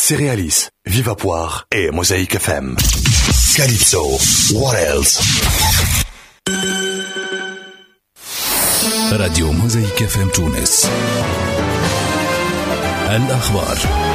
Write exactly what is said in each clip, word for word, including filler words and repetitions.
Céréalis, Viva Poire et Mosaïque F M. Calypso, what else? راديو موزايك اف ام تونس. الأخبار.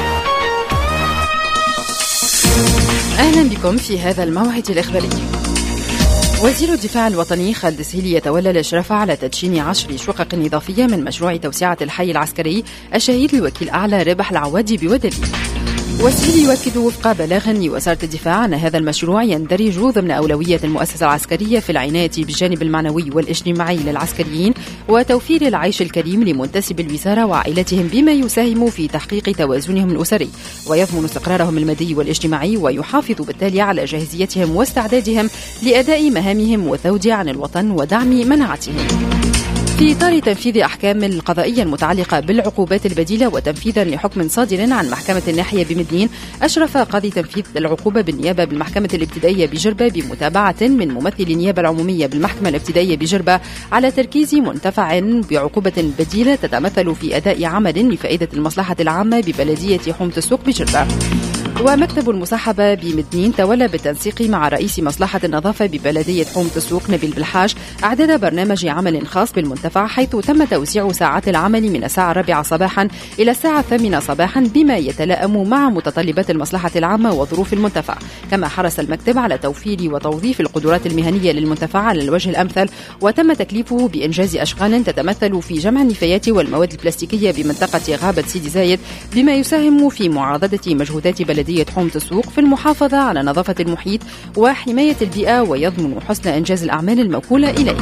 أهلا بكم في هذا الموعد الإخباري. وزير الدفاع الوطني خالد السهيلي يتولى الإشراف على تدشين عشر شقق إضافية من مشروع توسعة الحي العسكري الشهيد الوكيل أعلى ربح العوادي بودلي. والسهيلي يؤكد وفق بلاغ لوزارة الدفاع أن هذا المشروع يندرج ضمن أولوية المؤسسة العسكرية في العناية بالجانب المعنوي والاجتماعي للعسكريين وتوفير العيش الكريم لمنتسب الوزارة وعائلتهم بما يساهم في تحقيق توازنهم الأسري ويضمن استقرارهم المادي والاجتماعي ويحافظ بالتالي على جاهزيتهم واستعدادهم لأداء مهامهم والذود عن الوطن ودعم مناعتهم. في إطار تنفيذ أحكام القضائية المتعلقة بالعقوبات البديلة وتنفيذا لحكم صادر عن محكمة الناحية بمدين، أشرف قاضي تنفيذ العقوبة بالنيابة بالمحكمة الابتدائية بجربة بمتابعة من ممثل النيابة العمومية بالمحكمة الابتدائية بجربة على تركيز منتفع بعقوبة بديلة تتمثل في أداء عمل لفائدة المصلحة العامة ببلدية حومة السوق بجربة. ومكتب المصاحبة بمدنين تولى بالتنسيق مع رئيس مصلحة النظافة ببلدية حومة السوق نبيل بالحاج إعداد برنامج عمل خاص بالمنتفع، حيث تم توزيع ساعات العمل من الساعة الرابعة صباحا إلى الساعة الثامنة صباحا بما يتلائم مع متطلبات المصلحة العامة وظروف المنتفع. كما حرص المكتب على توفير وتوظيف القدرات المهنية للمنتفع على الوجه الأمثل، وتم تكليفه بإنجاز أشغال تتمثل في جمع النفايات والمواد البلاستيكية بمنطقة غابة سيدي زايد بما يساهم في معارضة مجهودات بلدية حومة السوق في المحافظة على نظافة المحيط وحماية البيئة ويضمن حسن إنجاز الأعمال الموكولة إليه.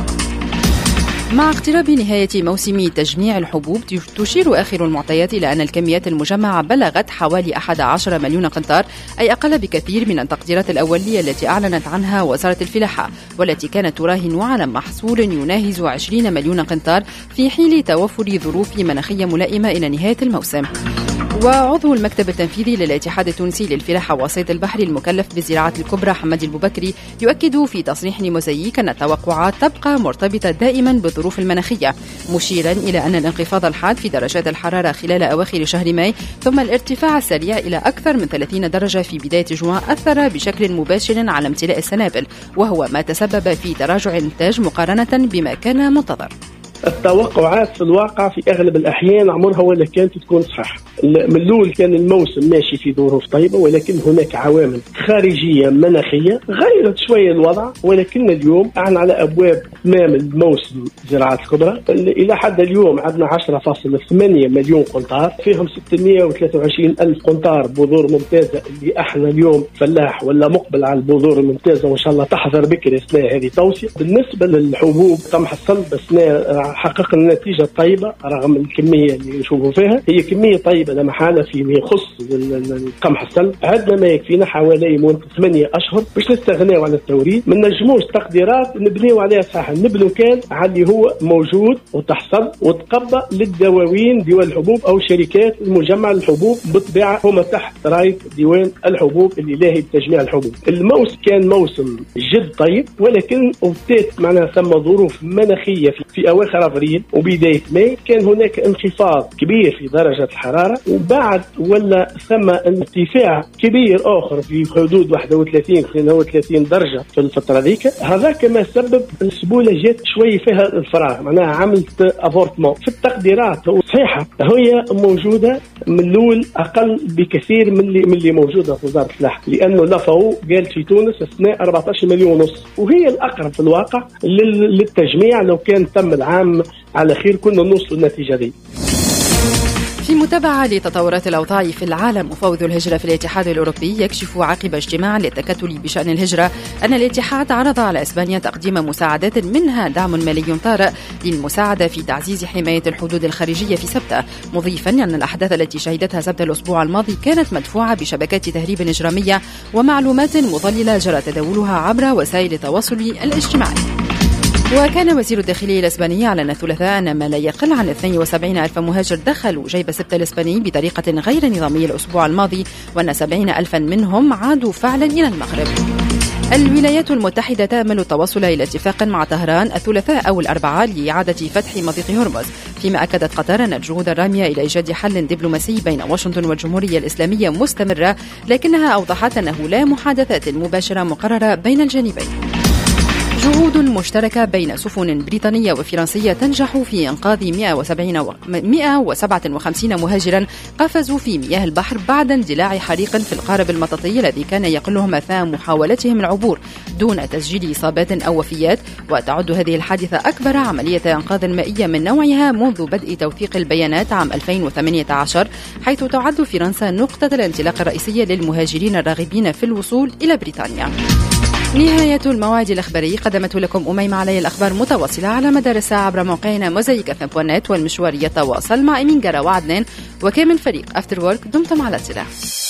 مع اقتراب نهاية موسم تجميع الحبوب، تشير آخر المعطيات إلى أن الكميات المجمعة بلغت حوالي أحد عشر مليون قنطار، أي أقل بكثير من التقديرات الأولية التي أعلنت عنها وزارة الفلاحة، والتي كانت تراهن على محصول يناهز عشرين مليون قنطار في حين توفر ظروف مناخية ملائمة إلى نهاية الموسم. وعضو المكتب التنفيذي للاتحاد التونسي للفلاحة وصيد البحر المكلف بالزراعة الكبرى حمد البوبكري يؤكد في تصريح لموزايك أن التوقعات تبقى مرتبطة دائما بالظروف المناخية، مشيرا إلى أن الانخفاض الحاد في درجات الحرارة خلال أواخر شهر ماي ثم الارتفاع السريع إلى أكثر من ثلاثين درجة في بداية جوان أثر بشكل مباشر على امتلاء السنابل، وهو ما تسبب في تراجع الإنتاج مقارنة بما كان منتظر. التوقعات في الواقع في أغلب الأحيان عمرها ولا كانت تكون صحيح. من الأول كان الموسم ماشي في ظروف طيبة، ولكن هناك عوامل خارجية مناخية غيرت شوية الوضع، ولكن اليوم احنا على أبواب إتمام الموسم زراعة الكبرى. إلى حد اليوم عندنا عشرة فاصلة ثمانية مليون قنطار، فيهم ستمائة وثلاثة وعشرين ألف قنطار بذور ممتازة، اللي احنا اليوم فلاح ولا مقبل على البذور الممتازة وإن شاء الله تحضر بكري السنة هذه توصية. بالنسبة للحبوب تم حصل بسنة حققنا نتيجة طيبة رغم الكمية اللي نشوفوا فيها، هي كمية طيبة لا محالة فيما يخص القمح السلب. عندنا ما يكفينا حوالي من ثمانية أشهر باش نستغنيوا على التوريد، ما نجموش تقديرات نبنيوا عليها صح، نبنوا كان على اللي هو موجود وتحصل وتقبى للدواوين ديوان الحبوب أو شركات المجمع للحبوب بالطبيعة هم تحت راية ديوان الحبوب اللي لاهي بتجميع الحبوب. الموسم كان موسم جد طيب، ولكن وبدات معنا ثم ظروف مناخية في, في أواخر أفريل وبداية ماي كان هناك انخفاض كبير في درجة الحرارة، وبعد ولا ثم ارتفاع كبير آخر في حدود واحد وثلاثين اثنين وثلاثين درجة في الفترة ذيك. هذا كما سبب السبولة جات شوي فيها الفراغ، معناها عملت افورتمون في التقديرات صحيحة هي موجودة من الأول أقل بكثير من اللي من اللي موجودة في وزارة الفلاحة، لأنه لفوا قال في تونس أثناء أربعة عشر مليون ونص، وهي الأقرب في الواقع للتجميع. لو كان تم العام على خير كنا نوصل النتيجة دي. في متابعة لتطورات الأوضاع في العالم، مفوض الهجرة في الاتحاد الأوروبي يكشف عقب اجتماع للتكتل بشأن الهجرة أن الاتحاد عرض على إسبانيا تقديم مساعدات منها دعم مالي طارئ للمساعدة في تعزيز حماية الحدود الخارجية في سبتة، مضيفا أن الأحداث التي شهدتها سبتة الأسبوع الماضي كانت مدفوعة بشبكات تهريب إجرامية ومعلومات مضللة جرى تداولها عبر وسائل التواصل الاجتماعي. وكان وزير الداخلية الإسباني أعلن الثلاثاء أن ما لا يقل عن اثنين وسبعين ألف مهاجر دخلوا جيب سبتة الإسباني بطريقة غير نظامية الأسبوع الماضي، وأن سبعين ألفا منهم عادوا فعلا إلى المغرب. الولايات المتحدة تأمل التوصل إلى اتفاق مع طهران الثلاثاء أو الأربعاء لإعادة فتح مضيق هرمز، فيما أكدت قطر أن الجهود الرامية إلى إيجاد حل دبلوماسي بين واشنطن والجمهورية الإسلامية مستمرة، لكنها أوضحت أنه لا محادثات مباشرة مقررة بين الجانبين. جهود مشتركة بين سفن بريطانية وفرنسية تنجح في إنقاذ مئة وسبعة وخمسين مهاجرا قفزوا في مياه البحر بعد اندلاع حريق في القارب المطاطي الذي كان يقلهم أثناء محاولتهم العبور دون تسجيل إصابات أو وفيات. وتعد هذه الحادثة أكبر عملية إنقاذ مائية من نوعها منذ بدء توثيق البيانات عام ألفين وثمانية عشر، حيث تعد فرنسا نقطة الانطلاق الرئيسية للمهاجرين الراغبين في الوصول إلى بريطانيا. نهاية الموعد الإخباري، قدمت لكم أميمة علي الأخبار متواصلة على مدار الساعة عبر موقعنا موزايك اف ام دوت نت، والمشوار يتواصل مع إمين جرا وعدنان وكامل فريق أفتر وورك. دمتم على صلة.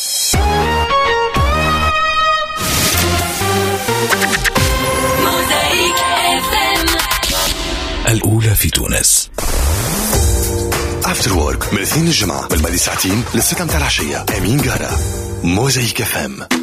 الأولى في تونس. أفتر وورك من الاثنين الجمعة والباقي ساعتين للستة متاع العشية. أمين جرا موزايك اف ام.